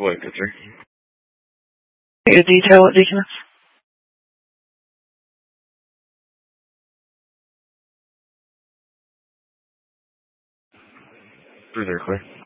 Go ahead, good sir. Your detail, what Deaconess? Through there, clear.